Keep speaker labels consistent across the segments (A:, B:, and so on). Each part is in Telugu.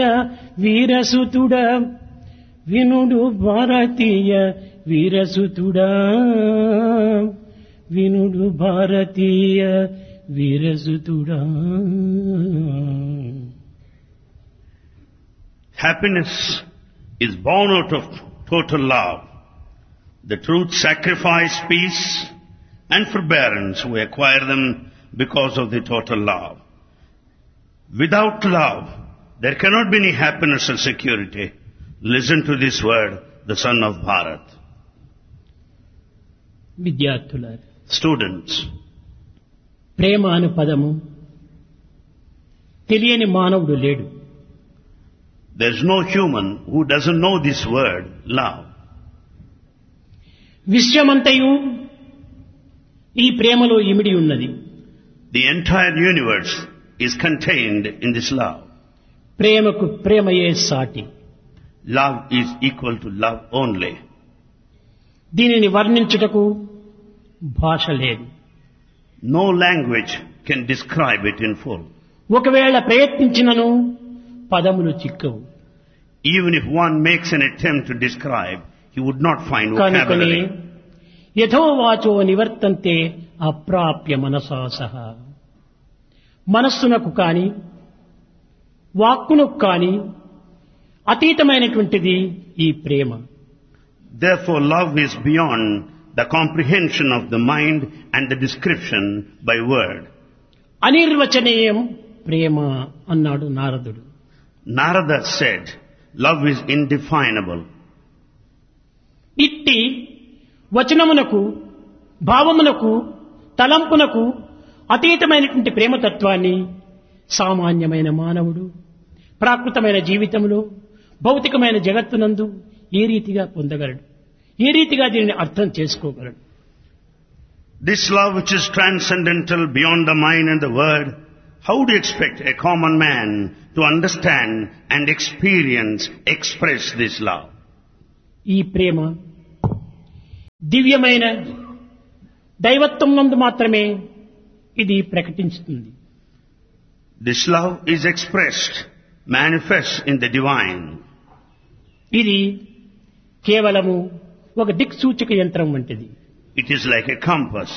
A: వీరసుతుడా వినుడు భారతీయ వీరసుతుడా వినుడు భారతీయ వీరసుతుడా.
B: Happiness is born out of total love. The truth, sacrifice, peace and forbearance, we acquire them because of the total love. Without love, there cannot be any happiness or security. Listen to this word, the son of Bharat.
A: విద్యార్థులారా,
B: Students,
A: ప్రేమ అను పదము తెలియని మానవుడు లేడు.
B: there is no human who doesn't know this word, love.
A: విశ్వమంతయు ఈ ప్రేమలో ఇమిడి ఉన్నది.
B: The entire universe is contained in this love.
A: ప్రేమకు ప్రేమయే సాటి.
B: Love is equal to love only.
A: దీనిని వర్ణించుటకు భాష లేదు.
B: No language can describe it in full.
A: ఒకవేళ ప్రయత్నించినను పదములు చిక్కవు.
B: Even if one makes an attempt to describe, he would not find
A: కనుకనే
B: vocabulary.
A: యథోవాచో నివర్తంతే అప్రాప్య మనసా సహా. మనస్సునకు కాని వాక్కునకు కాని అతీతమైనటువంటిది ఈ ప్రేమ.
B: Therefore, love is beyond the comprehension of the mind and the description by word.
A: అనిర్వచనీయం ప్రేమ అన్నాడు నారదుడు.
B: Narada said, love is indefinable.
A: ఇట్టి వచనమునకు భావమునకు తలంపునకు అతీతమైనటువంటి ప్రేమతత్వాన్ని సామాన్యమైన మానవుడు ప్రాకృతమైన జీవితంలో భౌతికమైన జగత్తునందు ఏ రీతిగా పొందగలడు, ఏ రీతిగా దీనిని అర్థం చేసుకోగలడు?
B: This love which is transcendental beyond the mind and the word, how do you expect a common man to understand and experience, express this love?
A: ఈ ప్రేమ దివ్యమైన దైవత్వం నందు మాత్రమే ఇది ప్రకటించుతుంది.
B: This love is expressed, manifest in the divine.
A: ఇది కేవలము ఒక దిక్సూచక యంత్రం వంటిది.
B: It is like a compass.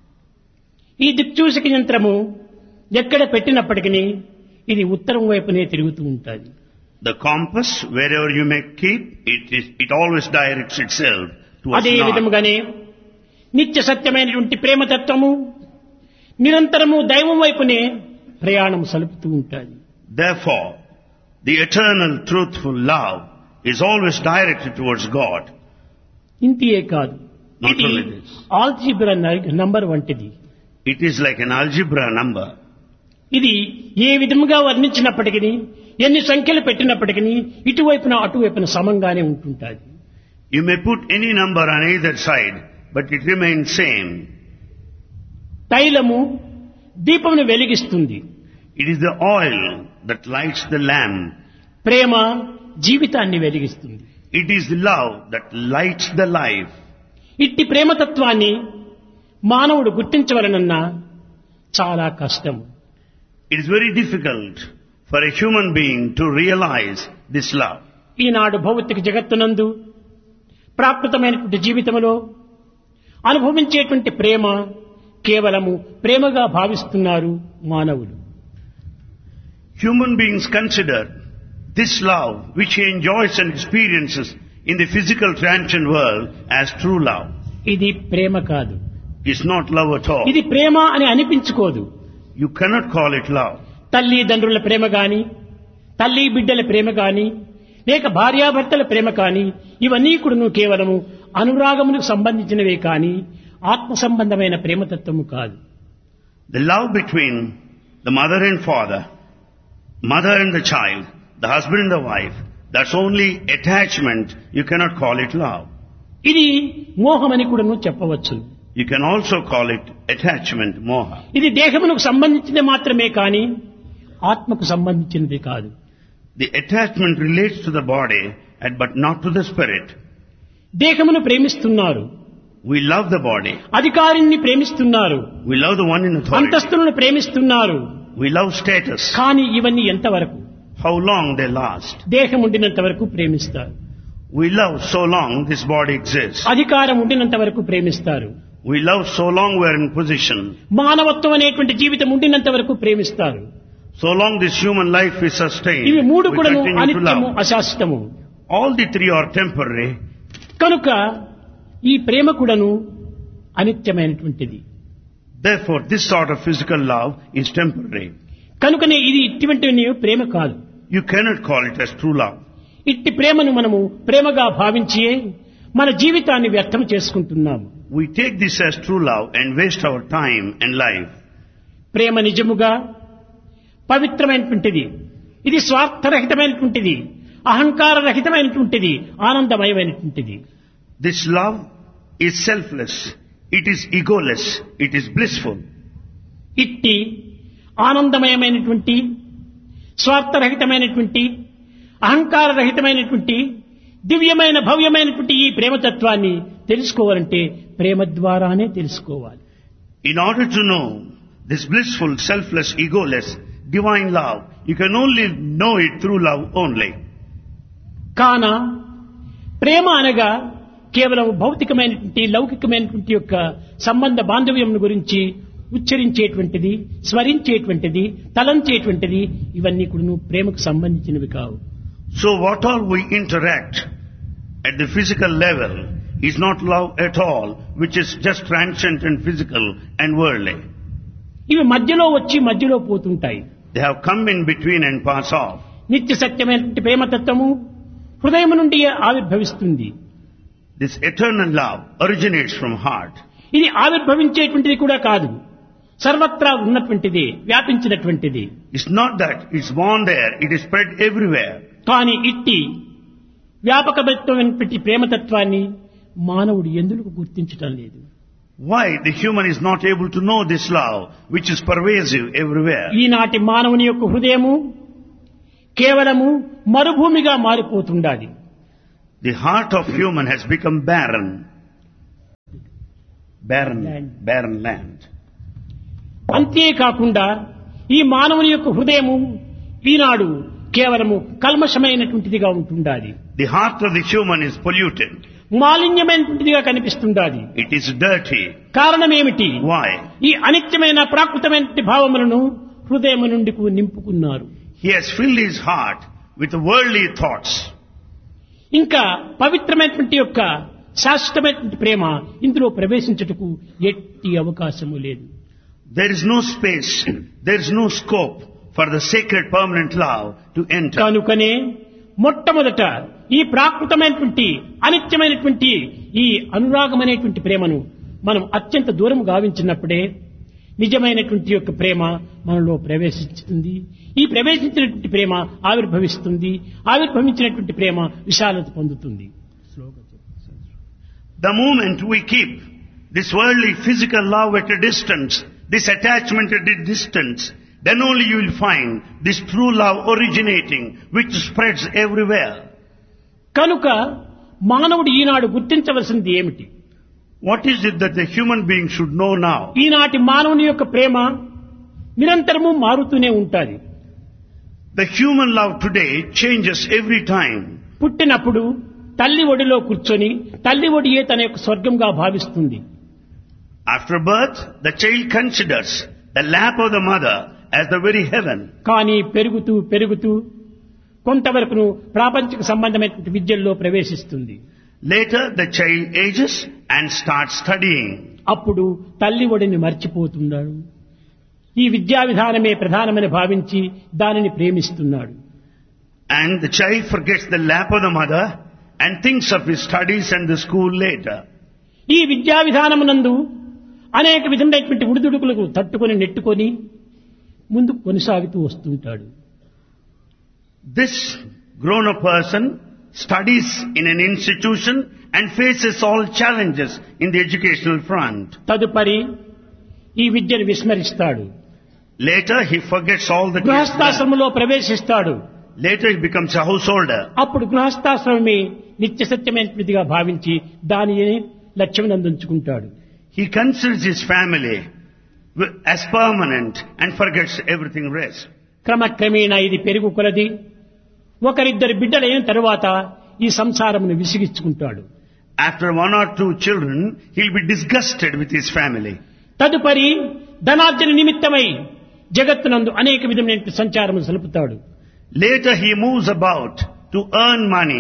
A: ఈ దిక్సూచక యంత్రము ఎక్కడ పెట్టినప్పటికీ ఇది ఉత్తరం వైపునే తిరుగుతూ ఉంటుంది.
B: The compass, wherever you may keep, it always directs itself towards
A: అదే
B: north.
A: విధముగానే నిత్య సత్యమైనటువంటి ప్రేమతత్వము నిరంతరము దైవం వైపునే ప్రయాణం సలుపుతూ ఉంటుంది.
B: Therefore, the eternal truthful love is always directed towards God.
A: ఇంతియే కాదు,
B: Not
A: ఇది
B: only this.
A: ఆల్జీబ్రా నంబర్ వంటిది.
B: It is like an algebra number.
A: ఇది ఏ విధముగా వర్ణించినప్పటికీ ఎన్ని సంఖ్యలు పెట్టినప్పటికీ ఇటువైపున అటువైపున సమంగానే ఉంటుంటుంది.
B: You may put any number on either side, but it remains same.
A: తైలము దీపమును వెలిగిస్తుంది.
B: It is the oil that lights the lamp.
A: ప్రేమ జీవితాన్ని వెలిగిస్తుంది.
B: It is the love that lights the life.
A: ఇట్టి ప్రేమతత్వాన్ని మానవుడు గుర్తించవలనన్నా చాలా కష్టం.
B: It is very difficult for a human being to realize this love.
A: ఈనాడు భౌతిక జగత్తునందు ప్రాకృతమైనటువంటి జీవితంలో అనుభవించేటువంటి ప్రేమ కేవలము ప్రేమగా భావిస్తున్నారు మానవులు.
B: Human beings consider this love which he enjoys and experiences in the physical transient world as true love.
A: ఇది ప్రేమ కాదు.
B: It's not love at all.
A: ఇది ప్రేమ అని అనిపించుకోదు.
B: You cannot call it love.
A: తల్లిదండ్రుల ప్రేమ గాని, తల్లి బిడ్డల ప్రేమ గాని, లేక భార్యాభర్తల ప్రేమ కాని, ఇవన్నీ కూడా కేవలము అనురాగములకు సంబంధించినవే కాని ఆత్మ సంబంధమైన ప్రేమతత్వము కాదు.
B: The love between the mother and father, mother and the child, the husband and the wife, that's only attachment. You cannot call it love.
A: ఇది మోహమని కూడా చెప్పవచ్చు.
B: You can also call it attachment, moha.
A: ఇది దేహమునకు సంబంధించినది మాత్రమే కాని ఆత్మకు సంబంధించినది కాదు.
B: The attachment relates to the body but not to the spirit.
A: దేహమును ప్రేమిస్తున్నారు,
B: We love the body.
A: అధికారిని ప్రేమిస్తున్నారు,
B: We love the one in authority.
A: అంతస్తులను ప్రేమిస్తున్నారు.
B: We love status.
A: కానీ ఇవన్నీ ఎంతవరకు?
B: how long they last.
A: దేహం ఉండినంత వరకు ప్రేమిస్తారు.
B: We love so long this body exists.
A: అధికారం ఉండినంత వరకు ప్రేమిస్తారు.
B: We love so long we are in position.
A: మానవత్వం అనేటువంటి జీవితం ఉండినంత వరకు ప్రేమిస్తారు.
B: So long this human life is sustained,
A: ఇవి మూడు
B: we
A: కూడా
B: continue to
A: అనిత్యము,
B: love.
A: అశాశ్వతము.
B: All the three are temporary.
A: కనుక ఈ ప్రేమ కూడాను అనిత్యమైనటువంటిది.
B: Therefore, this sort of physical love is temporary.
A: కనుకనే ఇది ఇటువంటి ప్రేమ కాదు.
B: You cannot call it as true love.
A: ఇట్టి ప్రేమను మనము ప్రేమగా భావించి మన జీవితాన్ని వ్యర్థం చేసుకుంటున్నాము.
B: We take this as true love and waste our time and life.
A: ప్రేమ నిజముగా పవిత్రమైనటువంటిది. ఇది స్వార్థరహితమైనటువంటిది, అహంకార రహితమైనటువంటిది, ఆనందమయమైనటువంటిది.
B: This love is selfless. It is egoless. It is blissful.
A: ఇట్టి ఆనందమయమైనటువంటి, స్వార్థరహితమైనటువంటి, అహంకార రహితమైనటువంటి, దివ్యమైన భవ్యమైనటువంటి ఈ ప్రేమతత్వాన్ని తెలుసుకోవాలంటే ప్రేమ ద్వారానే తెలుసుకోవాలి.
B: In order to know this blissful, selfless, egoless, divine love, you can only know it through love only.
A: కాన ప్రేమ అనగా కేవలం భౌతికమైనటువంటి, లౌకికమైనటువంటి యొక్క సంబంధ బాంధవ్యం గురించి ఉచ్చరించేటువంటిది, స్మరించేటువంటిది, తలంచేటువంటిది, ఇవన్నీ కూడా ప్రేమకు సంబంధించినవి కావు.
B: So what all we interact at the physical level is not love at all, which is just transient and physical and worldly.
A: ఇవి మధ్యలో వచ్చి మధ్యలో పోతుంటాయి.
B: They have come in between and pass off.
A: నిత్య సత్యమైనటువంటి ప్రేమతత్వము హృదయం నుండి ఆవిర్భవిస్తుంది.
B: This eternal love originates from heart.
A: ఇది ఆవిర్భవించేటువంటిది కూడా కాదు, సర్వత్రా ఉన్నటువంటిది, వ్యాపించినటువంటిది.
B: It's not that it's born there, it is spread everywhere.
A: కానీ ఇట్టి వ్యాపకమైనటువంటి ప్రేమతత్వాన్ని మానవుడు ఎందుకు గుర్తించటం లేదు?
B: Why the human is not able to know this love, which is pervasive everywhere?
A: ఈనాటి మానవుని యొక్క హృదయము కేవలము మరుభూమిగా మారిపోతుండాలి.
B: The heart of human has become barren land.
A: అంతేకాకుండా ఈ మానవుని యొక్క హృదయము ఈనాడు కేవలము కల్మషమైనటువంటిదిగా ఉంటుండాలి.
B: The heart of the human is polluted.
A: మాలిన్యమైనటువంటిదిగా కనిపిస్తుండాలి.
B: It is dirty.
A: కారణం ఏమిటి?
B: Why?
A: ఈ అనిత్యమైన ప్రాకృతమైన భావములను హృదయం నుండి నింపుకున్నారు.
B: He has filled his heart with worldly thoughts.
A: ఇంకా పవిత్రమైనటువంటి యొక్క శాశ్వతమైనటువంటి ప్రేమ ఇందులో ప్రవేశించుటకు ఎట్టి అవకాశము లేదు.
B: There is no space, there is no scope for the sacred permanent love to enter.
A: కనుకనే మొట్టమొదట ఈ ప్రాకృతమైనటువంటి అనిత్యమైనటువంటి ఈ అనురాగమైనటువంటి ప్రేమను మనం అత్యంత దూరం గావించినప్పుడే నిజమైనటువంటి యొక్క ప్రేమ మనలో ప్రవేశిస్తుంది. ఈ ప్రవేశించినటువంటి ప్రేమ ఆవిర్భవిస్తుంది. ఆవిర్భవించినటువంటి ప్రేమ విశాలత పొందుతుంది.
B: The moment we keep this worldly physical love at a distance, this attachment at a distance, then only you will find this true love originating, which spreads everywhere.
A: కనుక మానవుడు ఈనాడు గుర్తించవలసింది ఏమిటి?
B: What is it that the human being should know now?
A: ఈనాటి మానవుని యొక్క ప్రేమ నిరంతరము మారుతూనే ఉంటుంది.
B: The human love today changes every time.
A: పుట్టినప్పుడు తల్లి ఒడిలో కూర్చొని తల్లి ఒడియే తన యొక్క స్వర్గంగా భావిస్తుంది.
B: After birth, the child considers the lap of the mother as the very heaven.
A: కానీ పెరుగుతూ పెరుగుతూ కొంతవరకు ప్రాపంచిక సంబంధమైనటువంటి విద్యల్లో ప్రవేశిస్తుంది.
B: Later, the child ages and starts studying.
A: అప్పుడు తల్లి ఒడిని మర్చిపోతున్నాడు. ఈ విద్యా విధానమే ప్రధానమని భావించి దానిని ప్రేమిస్తున్నాడు.
B: And the child forgets the lap of the mother and thinks of his studies and the school later.
A: ఈ విద్యా విధానమునందు అనేక విధమైనటువంటి ఉడిదుడుకులకు తట్టుకొని నెట్టుకొని ముందుకు కొనసాగుతూ వస్తుంటాడు.
B: This grown-up person studies in an institution and faces all challenges in the educational front.
A: తదుపరి ఈ విద్యను విస్మరిస్తాడు.
B: Later he forgets all the
A: గృహస్థాశ్రమంలో ప్రవేశిస్తాడు.
B: Later he becomes a householder.
A: అప్పుడు గృహస్థాశ్రమమే నిత్య సత్యమైనదిగా భావించి దానిని లక్ష్యం నందుంచుకుంటాడు.
B: He considers his family as permanent and forgets everything rest.
A: క్రమక్రమేణా ఇది పెరుగు కొలది ఒకరిద్దరు బిడ్డలైన తరువాత ఈ సంసారమును విసిగించుకుంటాడు.
B: After 1 or 2 children, he'll be disgusted with his family.
A: తదుపరి ధనార్జన నిమిత్తమై జగత్తునందు అనేక విధమైన సంచారము సలుపుతాడు.
B: Later he moves about to earn money.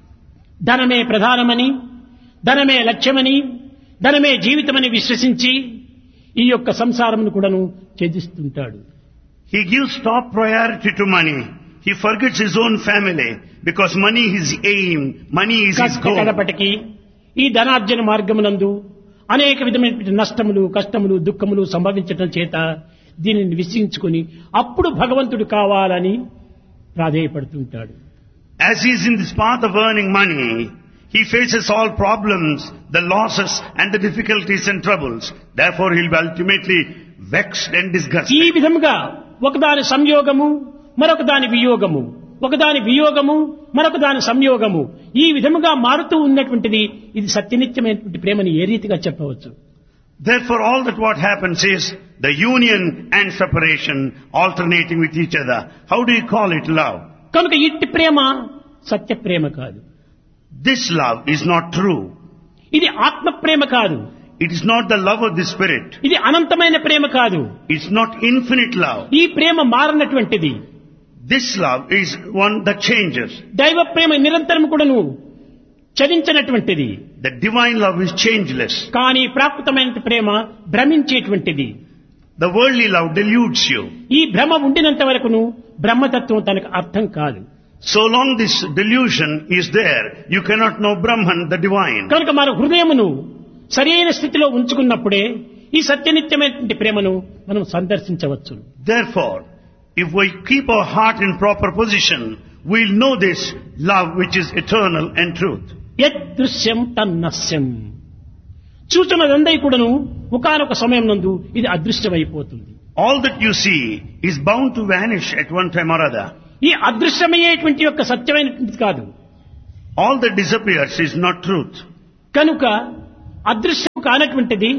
A: ధనమే ప్రధానమని, ధనమే లక్ష్యమని, ధనమే జీవితమని విశ్వసించి ఈ యొక్క సంసారమును కూడాను ఛేదిస్తుంటాడు.
B: He gives top priority to money. He forgets his own family because money is his aim, money is his goal.
A: కడపటికి ఈ ధనార్జన మార్గమునందు అనేక విధమైన నష్టములు, కష్టములు, దుఃఖములు సంభవించటం చేత దీనిని విశ్వించుకుని అప్పుడు భగవంతుడు కావాలని ప్రాధేయపడుతుంటాడు.
B: As he is in this path of earning money, he faces all problems, the losses and the difficulties and troubles. Therefore he will be ultimately vexed and disgusted.
A: ఈ విధముగా ఒకదాని సంయోగము, మరొక దాని వియోగము, ఒకదాని వియోగము, మరొక దాని సంయోగము, ఈ విధముగా మారుతూ ఉన్నటువంటిది ఇది సత్యనిత్యమైనటువంటి ప్రేమని ఏ రీతిగా చెప్పవచ్చు?
B: Therefore all that what happens is the union and separation alternating with each other. How do you call it love?
A: కనుక ఇట్టి ప్రేమ సత్య ప్రేమ కాదు.
B: This love is not true.
A: ఇది ఆత్మ ప్రేమ కాదు.
B: It is not the love of the spirit.
A: ఇది అనంతమైన ప్రేమ కాదు.
B: It's not infinite love.
A: ఈ ప్రేమ మారనటువంటిది.
B: This love is one that changes.
A: దైవ ప్రేమ నిరంతరం కూడాను చలించినటువంటిది.
B: The divine love is changeless.
A: కానీ ప్రాకృతమైన ప్రేమ భ్రమించేటువంటిది.
B: The worldly love deludes you.
A: ఈ భ్రమ ఉండినంత వరకును బ్రహ్మతత్వం తనకు అర్థం కాదు.
B: So long this delusion is there, you cannot know Brahman, the divine.
A: కనుక మన హృదయమును సరైన స్థితిలో ఉంచుకున్నప్పుడే ఈ సత్యనిత్యమైనటువంటి ప్రేమను మనం సందర్శించవచ్చు.
B: Therefore, if we keep our heart in proper position, we'll know this love which is eternal and truth.
A: యదృశ్యం తన్నస్యం. చూచున్నదందై కూడాను ఒకానొక సమయం నందు ఇది అదృశ్యమైపోతుంది.
B: All that you see is bound to vanish at one time or other.
A: ఈ అదృశ్యమయ్యేటువంటి యొక్క సత్యమైనటువంటిది కాదు.
B: All that disappears is not truth.
A: కనుక అదృశ్యం కానటువంటిది,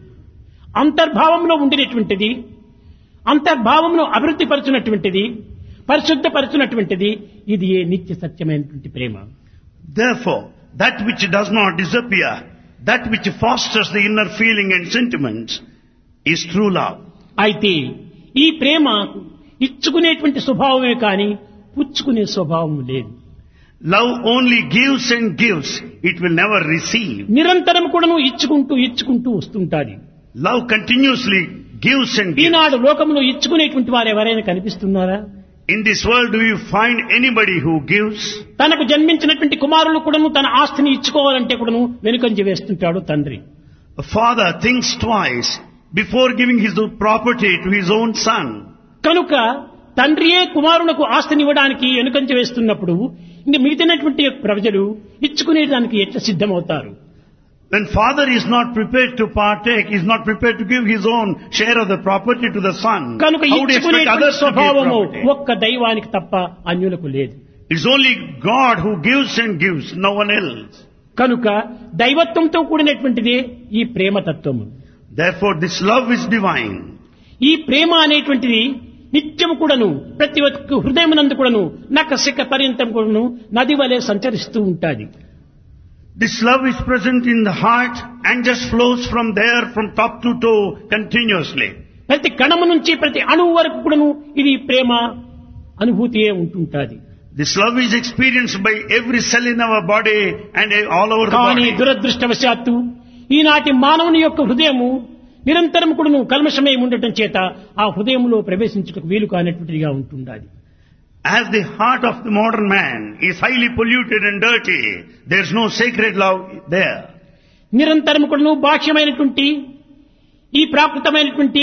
A: అంతర్భావంలో ఉండినటువంటిది, అంతర్భావంలో అభివృద్ధి పరచునటువంటిది, పరిశుద్ధపరచునటువంటిది ఇది ఏ నిత్య సత్యమైనటువంటి ప్రేమ.
B: Therefore, that which does not disappear, that which fosters the inner feeling and sentiments is true love.
A: అయితే ఈ ప్రేమ ఇచ్చుకునేటువంటి స్వభావమే కానీ పుచ్చుకునే స్వభావం లేదు.
B: Love only gives and gives. It will never receive.
A: నిరంతరం కూడాను ఇచ్చుకుంటూ వస్తుంటాది.
B: Love continuously gives and gives.
A: ఈనాడు లోకంలో ఇచ్చుకునేటువంటి వారు ఎవరైనా కనిపిస్తున్నారా?
B: In this world, do you find anybody who gives?
A: తనకు జన్మించినటువంటి కుమారులు కూడాను తన ఆస్తిని ఇచ్చుకోవాలంటే కూడాను వెనుకంజ వేస్తుంటాడు తండ్రి.
B: A father thinks twice before giving his property to his own son.
A: కనుక తండ్రియే కుమారులకు ఆస్తిని ఇవ్వడానికి వెనుకంజ వేస్తున్నప్పుడు ఇంక మిగతానటువంటి ప్రజలు ఇచ్చుకునేదానికి ఎట్లా సిద్ధమవుతారు?
B: When father is not prepared to partake, is not prepared to give his own share of the property to the son,
A: కనుక
B: how do you expect
A: ఇచ్చుకునేటువంటి
B: others to give
A: స్వభావము
B: property?
A: ఒక్క దైవానికి తప్ప అన్యులకు లేదు.
B: It's only God who gives and gives, no one else.
A: కనుక దైవత్వంతో కూడినటువంటిదే ఈ ప్రేమతత్వము.
B: Therefore this love is divine.
A: ఈ ప్రేమ అనేటువంటిది నిత్యము కూడాను ప్రతి ఒక్క హృదయమునందు కూడాను నఖశిఖ పర్యంతం కూడాను నది వలె సంచరిస్తూ ఉంటాది.
B: This love is present in the heart and just flows from there from top to toe continuously.
A: ప్రతి కణము నుంచి ప్రతి అణువు వరకు కూడాను ఇది ప్రేమ అనుభూతియే ఉంటుంటాది.
B: This love is experienced by every cell in our body and all over the
A: కానీ
B: body.
A: దురదృష్టవశాత్తు ఈనాటి మానవుని యొక్క హృదయము నిరంతరం కూడాను కల్మషమై ఉండటం చేత ఆ హృదయంలో ప్రవేశించుటకు వీలు కానటువంటిదిగా ఉంటుండాలి.
B: As the heart of the modern man is highly polluted and dirty, there is no sacred love there.
A: నిరంతరం కూడాను బాహ్యమైనటువంటి ఈ ప్రాకృతమైనటువంటి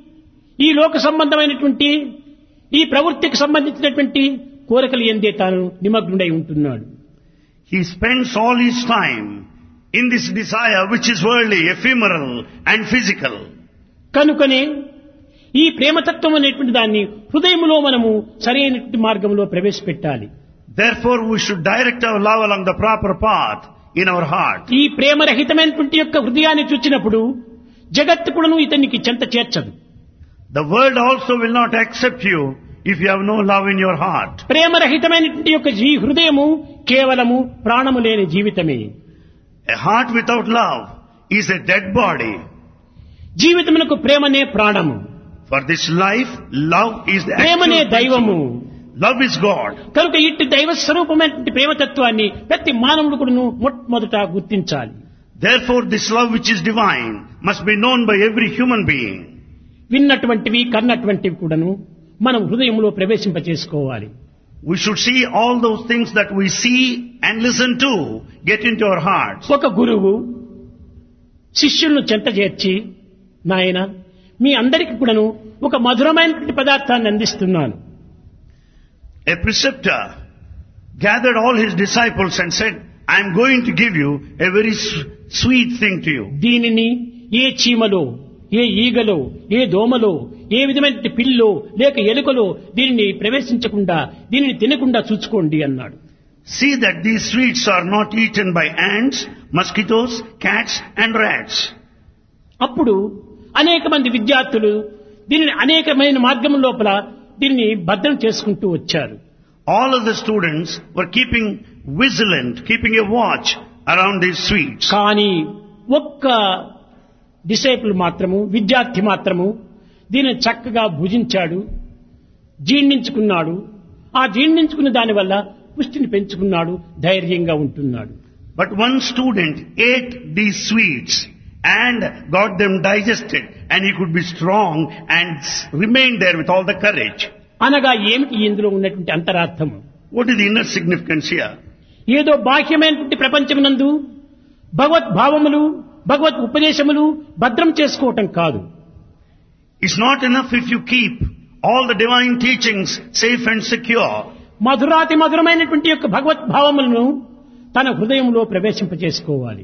A: ఈ లోక సంబంధమైనటువంటి ఈ ప్రవృత్తికి సంబంధించినటువంటి కోరికలు ఎందే తాను నిమగ్నుడై ఉంటున్నాడు.
B: He spends all his time in this desire which is worldly, ephemeral and physical.
A: కనుకనే ఈ ప్రేమతత్వం అనేటువంటి దాన్ని హృదయంలో మనము సరైనటువంటి మార్గంలో ప్రవేశపెట్టాలి.
B: Therefore we should direct our love along the proper path in our heart.
A: ఈ ప్రేమరహితమైనటువంటి యొక్క హృదయాన్ని చూచినప్పుడు జగత్తు కూడాను ఇతనికి చెంత చేర్చదు.
B: The world also will not accept you if you have no love in your heart.
A: ప్రేమరహితమైనటువంటి యొక్క ఈ హృదయము కేవలము ప్రాణము లేని జీవితమే.
B: A heart without love is a dead body.
A: జీవితమునకు ప్రేమనే ప్రాణము.
B: For this life, love is the
A: ప్రేమనే
B: actual
A: దైవము.
B: Love is God.
A: కనుక ఇట్టి దైవ స్వరూపమైనటువంటి ప్రేమతత్వాన్ని ప్రతి మానవుడు కూడాను మొట్టమొదట గుర్తించాలి.
B: Therefore, this love which is divine must be known by every human being.
A: విన్నటువంటివి కన్నటువంటివి కూడాను మనం హృదయంలో ప్రవేశింపచేసుకోవాలి.
B: We should see all those things that we see and listen to get into our hearts.
A: ఒక గురువు శిష్యులను చెంత చేర్చి, నాయన మీ అందరికీ కూడాను ఒక మధురమైనటువంటి పదార్థాన్ని అందిస్తున్నాను.
B: A preceptor gathered all his disciples and said, I am going to give you a very sweet thing to you.
A: దీనిని ఏ చీమలో, ఏ ఈగలో, ఏ దోమలో, ఏ విధమైన పిల్లో లేక ఎలుకలో దీనిని ప్రవేశించకుండా, దీనిని తినకుండా చూసుకోండి అన్నాడు.
B: See that these sweets are not eaten by ants, mosquitoes, cats and rats.
A: అప్పుడు అనేక మంది విద్యార్థులు దీనిని అనేకమైన మార్గం లోపల దీనిని భద్రం చేసుకుంటూ వచ్చారు.
B: All of the students were keeping vigilant, keeping a watch around these sweets.
A: కానీ ఒక్క డిసైపుల్ మాత్రము, విద్యార్థి మాత్రము దీనిని చక్కగా భుజించాడు, జీర్ణించుకున్నాడు. ఆ జీర్ణించుకున్న దాని వల్ల పుష్టిని పెంచుకున్నాడు, ధైర్యంగా ఉంటున్నాడు.
B: But one student ate these sweets and got them digested, and he could be strong and remain there with all the courage.
A: అనగా ఏమిటి ఇందులో ఉన్నటువంటి అంతరార్థము?
B: What is the inner significance here?
A: ఏదో బాహ్యమైనటువంటి ప్రపంచమునందు భగవత్ భావములు, భగవత్ ఉపదేశములు భద్రం చేసుకోవటం కాదు.
B: It's not enough if you keep all the divine teachings safe and secure.
A: మధురాతి మధురమైనటువంటి యొక్క భగవత్ భావములను తన హృదయంలో ప్రవేశింపజేసుకోవాలి.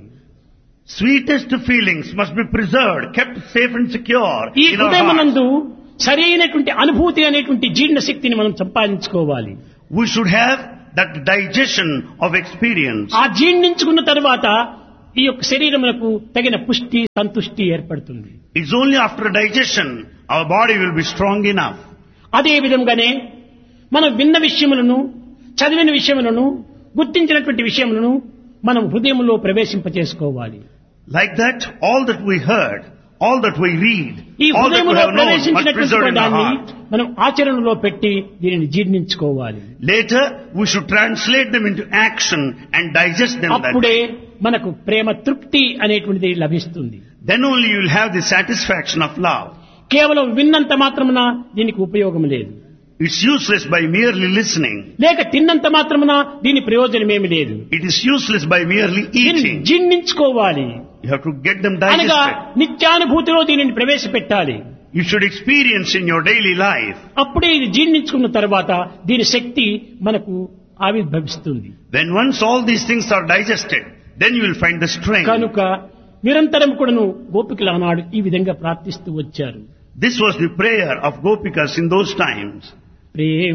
B: Sweetest feelings must be preserved, kept safe and secure
A: ఈ
B: in our
A: హృదయమునందు
B: hearts.
A: సరైనటువంటి అనుభూతి అనేటువంటి జీర్ణ శక్తిని మనం సంపాదించుకోవాలి.
B: We should have that digestion of experience.
A: ఆ జీర్ణించుకున్న తరువాత ఈ యొక్క శరీరమునకు తగిన పుష్టి, సంతుష్టి ఏర్పడుతుంది.
B: It's only after digestion our body will be strong enough.
A: అదే విధంగానే మనం విన్న విషయములను, చదివిన విషయములను, గుర్తించినటువంటి విషయములను మనం హృదయంలో ప్రవేశింపచేసుకోవాలి.
B: Like that, all that we heard, all that we read,
A: ఈ
B: all that we
A: హృదయంలో
B: have known must be
A: ప్రవేశించినటువంటి
B: preserved in our
A: దాన్ని
B: heart.
A: మనం ఆచరణలో పెట్టి దీనిని జీర్ణించుకోవాలి.
B: Later, we should translate them into action and digest them.
A: అప్పుడే మనకు ప్రేమ తృప్తి అనేటువంటిది లభిస్తుంది.
B: Then only you will have the satisfaction of love.
A: కేవలం విన్నంత మాత్రమున దీనికి ఉపయోగం లేదు.
B: It's useless by merely listening.
A: లేక తిన్నంత మాత్రమున దీని ప్రయోజనమేమి లేదు.
B: It is useless by merely
A: దీనిని
B: eating.
A: జీర్ణించుకోవాలి.
B: You have to get them
A: అనగా
B: digested.
A: నిత్యానుభూతిలో దీనిని ప్రవేశపెట్టాలి.
B: You should experience in your daily life.
A: అప్పుడే ఇది జీర్ణించుకున్న తర్వాత దీని శక్తి మనకు ఆవిర్భవిస్తుంది.
B: When once all these things are digested, then you will find the strength.
A: కనుక నిరంతరం కూడాను గోపికలు ఆనాడు ఈ విధంగా ప్రార్థిస్తూ వచ్చారు.
B: This was the prayer of Gopikas in those times.
A: Prema